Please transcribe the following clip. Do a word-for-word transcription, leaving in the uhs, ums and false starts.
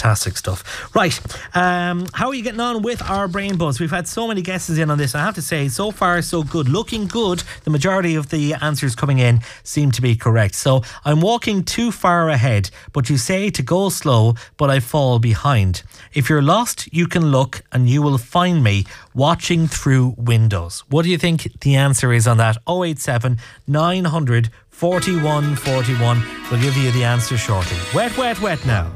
Fantastic stuff. Right, um, how are you getting on with our brain buzz? We've had so many guesses in on this. I have to say, so far so good. Looking good. The majority of the answers coming in seem to be correct. So I'm walking too far ahead, but you say to go slow, but I fall behind. If you're lost, you can look and you will find me watching through windows. What do you think the answer is on that? oh eight seven, nine hundred, forty-one forty-one. We'll give you the answer shortly. Wet, wet, wet now.